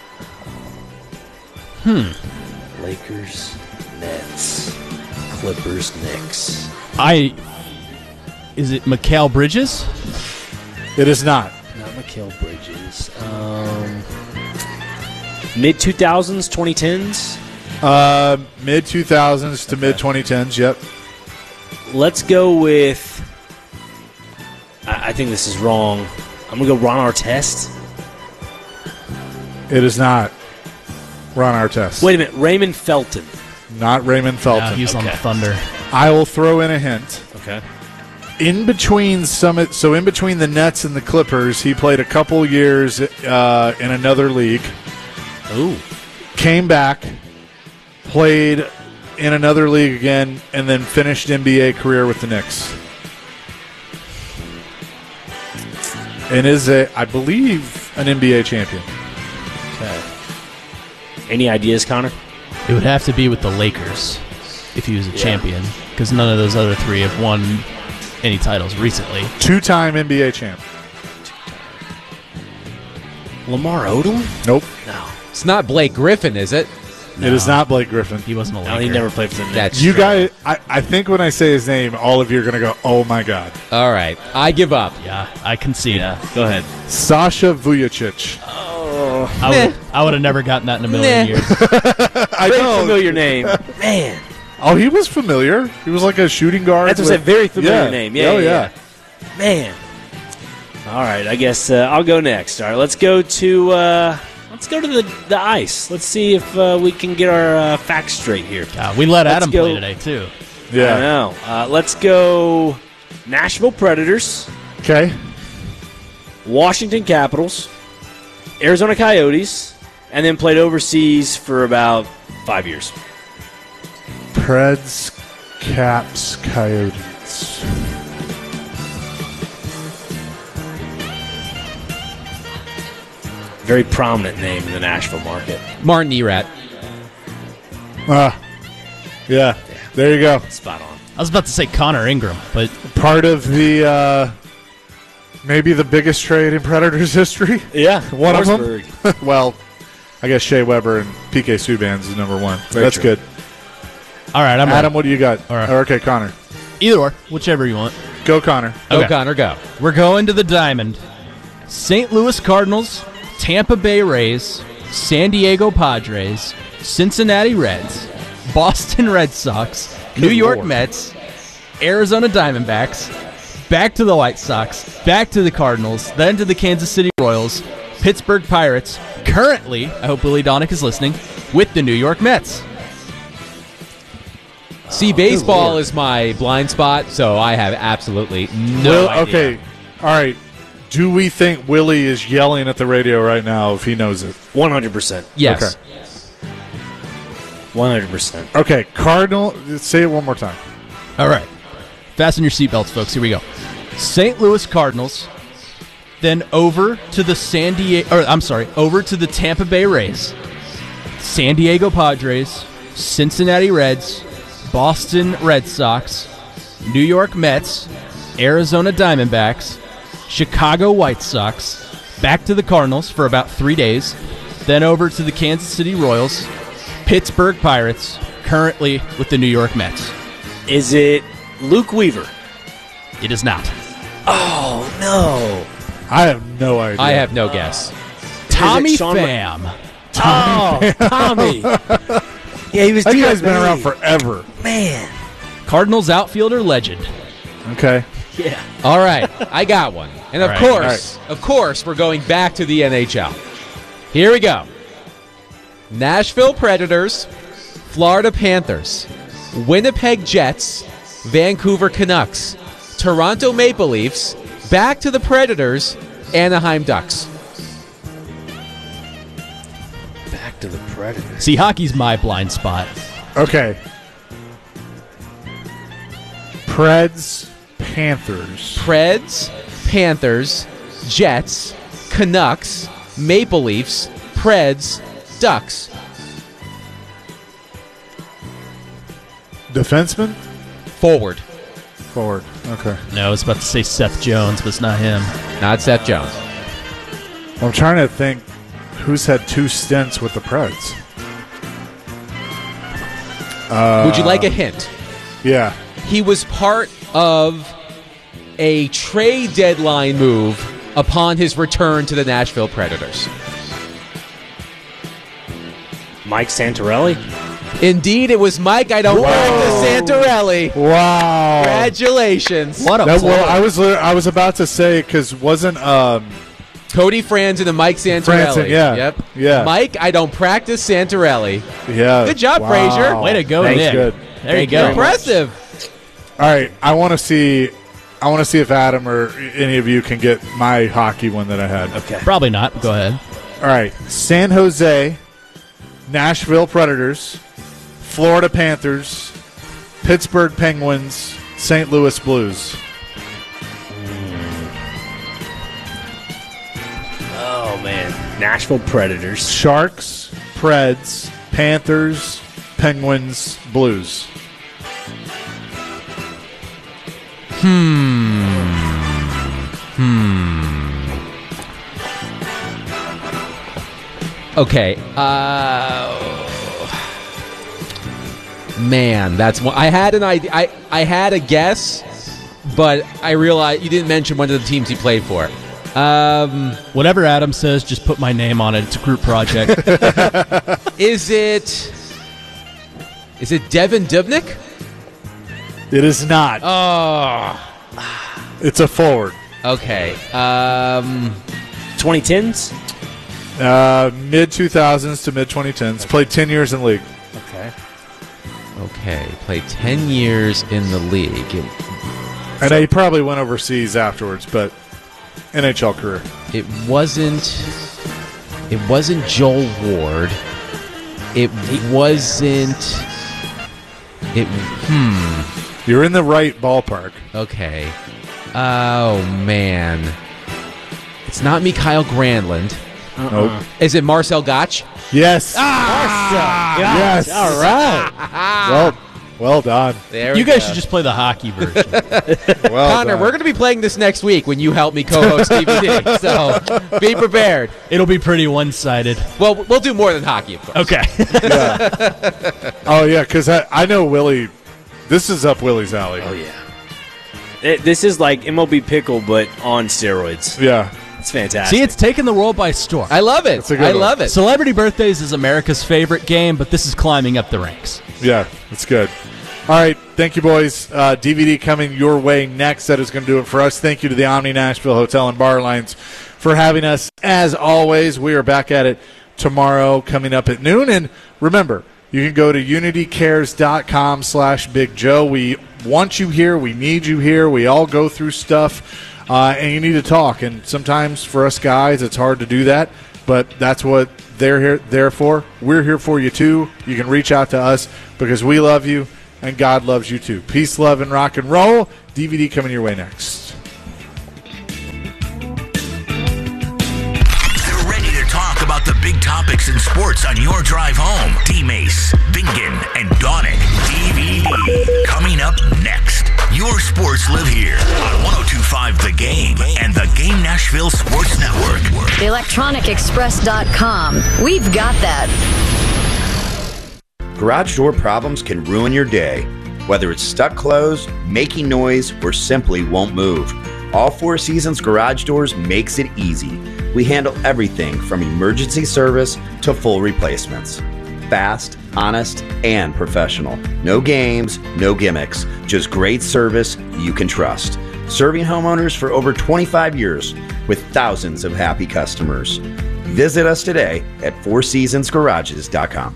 Hmm. Lakers, Nets, Clippers, Knicks. I. Is it Mikal Bridges? It is not. Not Mikal Bridges. Um, mid two thousands, twenty tens? Uh, mid two thousands to mid twenty tens, yep. Let's go with. I, I think this is wrong. I'm going to go Ron Artest. It is not Ron Artest. Wait a minute. Raymond Felton. Not Raymond Felton. No, he's on Okay. the Thunder. I will throw in a hint. Okay. In between Summit, so in between the Nets and the Clippers, he played a couple years uh, in another league. Ooh. Came back, played in another league again, and then finished N B A career with the Knicks. And is a, I believe, an N B A champion. Okay. Any ideas, Connor? It would have to be with the Lakers if he was a Yeah. champion, because none of those other three have won any titles recently. Two-time N B A champ. Lamar Odom? Nope. No. It's not Blake Griffin, is it? It is not Blake Griffin. He wasn't a Laker. No, he never played for the Knicks. That's You true. guys, I, I think when I say his name, all of you are going to go, oh my God. All right. I give up. Yeah, I concede. Yeah, go ahead. Sasha Vujacic. Oh. I would, I would have never gotten that in a million Nah. years. I Very know. familiar name. Man. Oh, he was familiar. He was like a shooting guard. That's with, a very familiar yeah. name. Yeah, oh, yeah, yeah. yeah. Man. All right, I guess uh, I'll go next. All right, let's go to uh, let's go to the, the ice. Let's see if uh, we can get our uh, facts straight here. God, we let Let's Adam go- play today, too. Yeah. I know. Uh, let's go Nashville Predators, Okay. Washington Capitals, Arizona Coyotes, and then played overseas for about five years. Preds, Caps, Coyotes. Very prominent name in the Nashville market. Martin Erat. Ah, yeah. There you go. Spot on. I was about to say Connor Ingram, but Part of the, uh, maybe the biggest trade in Predators history. Yeah, One of them. Forsberg. Well, I guess Shea Weber and P K Subban is number one. Very That's true. good. all right, I'm ready. Adam, what do you got? All right. Okay, Connor. Either or, whichever you want. Go, Connor. Go, Okay. Connor, go. We're going to the Diamond. Saint Louis Cardinals, Tampa Bay Rays, San Diego Padres, Cincinnati Reds, Boston Red Sox, New York Lord. Mets, Arizona Diamondbacks, back to the White Sox, back to the Cardinals, then to the Kansas City Royals, Pittsburgh Pirates, currently, I hope Willie Donick is listening, with the New York Mets. See, baseball is my blind spot, so I have absolutely no Will, idea. okay, all right. Do we think Willie is yelling at the radio right now if he knows it? one hundred percent. Yes. Okay. one hundred percent. Okay, Cardinal, say it one more time. All right. Fasten your seatbelts, folks. Here we go. Saint Louis Cardinals, then over to the San Diego, or I'm sorry, over to the Tampa Bay Rays, San Diego Padres, Cincinnati Reds, Boston Red Sox, New York Mets, Arizona Diamondbacks, Chicago White Sox, back to the Cardinals for about three days, then over to the Kansas City Royals, Pittsburgh Pirates, currently with the New York Mets. Is it Luke Weaver? It is not. Oh, no. I have no idea. I have no guess. Tommy Sean Pham. Oh, Tommy. Yeah, he was That D guy's been F A. around forever. Man. Cardinals outfielder legend. Okay. Yeah. All right, I got one. And of All right, course, of course, we're going back to the N H L. Here we go. Nashville Predators, Florida Panthers, Winnipeg Jets, Vancouver Canucks, Toronto Maple Leafs, back to the Predators, Anaheim Ducks. Back to the Predators. See, hockey's my blind spot. Okay. Preds, Panthers. Preds, Panthers, Jets, Canucks, Maple Leafs, Preds, Ducks. Defenseman? Forward. Forward. Okay. No, I was about to say Seth Jones, but it's not him. Not Seth Jones. I'm trying to think who's had two stints with the Preds. Uh, Would you like a hint? Yeah. He was part of a trade deadline move upon his return to the Nashville Predators. Mike Santorelli? Indeed, it was Mike. I don't practice Santorelli. Wow. Congratulations. What a That, play. well, I was li- I was about to say because wasn't um Cody Franzen and Mike Santorelli. Franzen, yeah. Yep. Yeah. Mike, I don't practice Santorelli. yeah. Good job, Wow. Frazier. Way to go, That's Nick. good. There Thank you you go. very much. Impressive. All right, I want to see I want to see if Adam or any of you can get my hockey one that I had. Okay. Probably not. Go ahead. All right, San Jose, Nashville Predators, Florida Panthers, Pittsburgh Penguins, Saint Louis Blues. Oh, man. Nashville Predators. Sharks, Preds, Panthers, Penguins, Blues. Hmm. Hmm. Okay. Uh. Man, that's one. I had an idea. I I had a guess, but I realized you didn't mention one of the teams he played for. Um, Whatever Adam says, just put my name on it. It's a group project. is it? Is it Devin Dubnyk? It is not. Oh. It's a forward. Okay. Um. twenty tens? Uh, mid two thousands to mid twenty tens. Played ten years in the league. Okay. Okay. Played ten years in the league. And he probably went overseas afterwards, but N H L career. It wasn't. It wasn't Joel Ward. It wasn't. It. Hmm. You're in the right ballpark. Okay. Oh man. It's not Mikhail Granlund. Uh-uh. Nope. Is it Marcel Gotch? Yes. Ah! Yes. All right. Well, well done. There You we guys go. should just play the hockey version. Well Connor, done. we're going to be playing this next week when you help me co-host D V D. So be prepared. It'll be pretty one-sided. Well, we'll do more than hockey, of course. Okay. Yeah. Oh yeah, because I, I know Willie. This is up Willie's alley. Oh, yeah. It, this is like M L B Pickle, but on steroids. Yeah. It's fantastic. See, it's taken the world by storm. I love it. That's a good I one. love it. Celebrity Birthdays is America's favorite game, but this is climbing up the ranks. Yeah, it's good. All right, thank you, boys. Uh, D V D coming your way next. That is going to do it for us. Thank you to the Omni Nashville Hotel and Bar Lines for having us. As always, we are back at it tomorrow coming up at noon. And remember, you can go to unitycares.com slash Big Joe. We want you here. We need you here. We all go through stuff, uh, and you need to talk. And sometimes for us guys, it's hard to do that, but that's what they're here there for. We're here for you, too. You can reach out to us because we love you, and God loves you, too. Peace, love, and rock and roll. D V D coming your way next. Talk about the big topics in sports on your drive home. D-Mace, Bingen, and Donick. D V D coming up next. Your sports live here on one oh two point five The Game and the Game Nashville Sports Network. electronic express dot com. We've got that. Garage door problems can ruin your day. Whether it's stuck closed, making noise, or simply won't move. All Four Seasons Garage Doors makes it easy. We handle everything from emergency service to full replacements. Fast, honest, and professional. No games, no gimmicks, just great service you can trust. Serving homeowners for over twenty-five years with thousands of happy customers. Visit us today at four seasons garages dot com.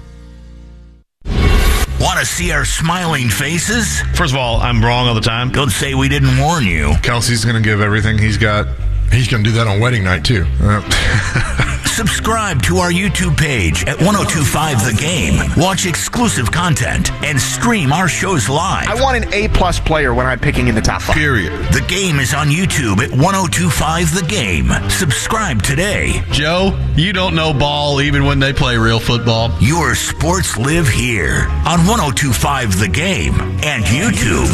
Want to see our smiling faces? First of all, I'm wrong all the time. Don't say we didn't warn you. Kelsey's going to give everything he's got. He's going to do that on wedding night, too. Uh. Subscribe to our YouTube page at one oh two point five The Game. Watch exclusive content and stream our shows live. I want an A-plus player when I'm picking in the top five. Period. The Game is on YouTube at one oh two point five The Game. Subscribe today. Joe, you don't know ball even when they play real football. Your sports live here on one oh two point five The Game and YouTube.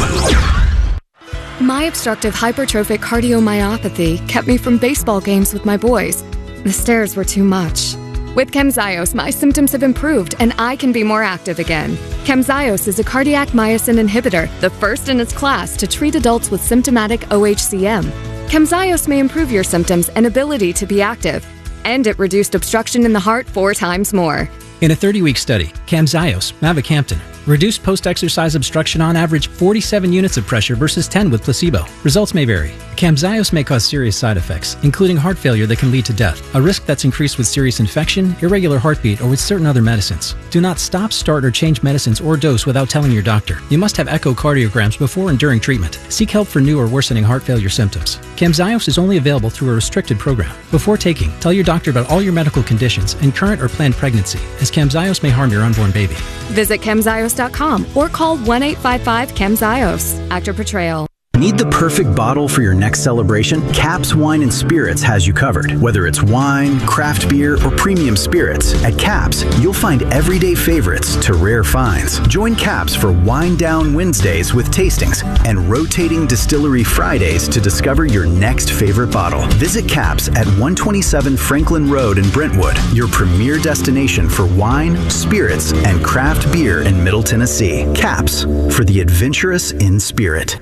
My obstructive hypertrophic cardiomyopathy kept me from baseball games with my boys. The stairs were too much. With Camzyos, my symptoms have improved and I can be more active again. Camzyos is a cardiac myosin inhibitor, the first in its class to treat adults with symptomatic O H C M. Camzyos may improve your symptoms and ability to be active. And it reduced obstruction in the heart four times more. In a thirty-week study, Camzyos, mavacamten, reduced post-exercise obstruction on average forty-seven units of pressure versus ten with placebo. Results may vary. Camzyos may cause serious side effects, including heart failure that can lead to death, a risk that's increased with serious infection, irregular heartbeat, or with certain other medicines. Do not stop, start, or change medicines or dose without telling your doctor. You must have echocardiograms before and during treatment. Seek help for new or worsening heart failure symptoms. Camzyos is only available through a restricted program. Before taking, tell your doctor about all your medical conditions and current or planned pregnancy, as Camzyos may harm your unborn baby. Visit camzyos dot com or call one eight five five CAMZYOS. Actor portrayal. Need the perfect bottle for your next celebration? Caps Wine and Spirits has you covered. Whether it's wine, craft beer, or premium spirits, at Caps, you'll find everyday favorites to rare finds. Join Caps for Wine Down Wednesdays with tastings and rotating Distillery Fridays to discover your next favorite bottle. Visit Caps at one twenty-seven Franklin Road in Brentwood, your premier destination for wine, spirits, and craft beer in Middle Tennessee. Caps, for the adventurous in spirit.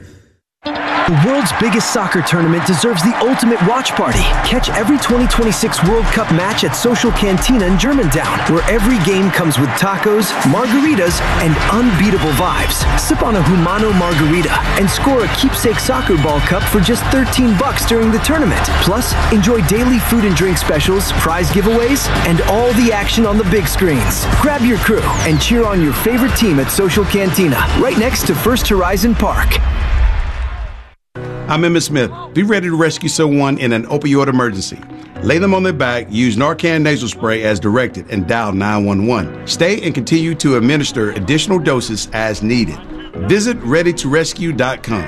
The world's biggest soccer tournament deserves the ultimate watch party. Catch every twenty twenty-six World Cup match at Social Cantina in Germantown, where every game comes with tacos, margaritas, and unbeatable vibes. Sip on a Humano margarita and score a keepsake soccer ball cup for just thirteen bucks during the tournament. Plus, enjoy daily food and drink specials, prize giveaways, and all the action on the big screens. Grab your crew and cheer on your favorite team at Social Cantina, right next to First Horizon Park. I'm Emmett Smith. Be ready to rescue someone in an opioid emergency. Lay them on their back, use Narcan nasal spray as directed, and dial nine one one. Stay and continue to administer additional doses as needed. Visit ready to rescue dot com.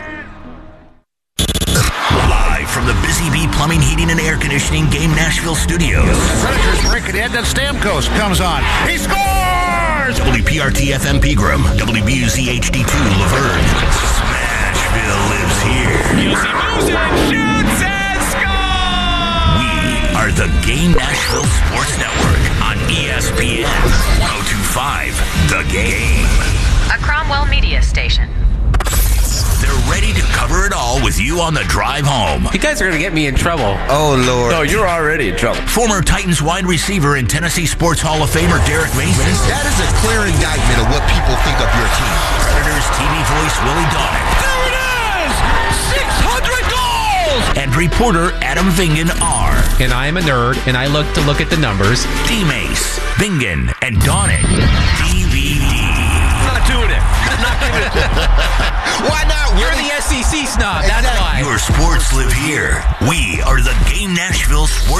Live from the Busy Bee Plumbing, Heating, and Air Conditioning Game Nashville studios. Predators break it in, then Stamkos comes on. He scores! W P R T F M Pegram, W B U Z H D two Laverne. Smashville lives here. Music, music, shoots and scores! We are the Game Nashville Sports Network on E S P N one oh two point five The Game. A Cromwell Media Station. They're ready to cover it all with with you on the drive home. You guys are going to get me in trouble. Oh, Lord. No, you're already in trouble. Former Titans wide receiver and Tennessee Sports Hall of Famer Derek Mason. That is a clear indictment of what people think of your team. Predators T V voice Willie Donick. There it is! six hundred goals! And reporter Adam Vingan are. And I am a nerd, and I look to look at the numbers. D-Mace, Vingan, and Donick. D V D. I'm not doing it. I'm not giving it to you. Why not? You're the S E C snob. That's why. Your sports live here. We are the Game Nashville Sports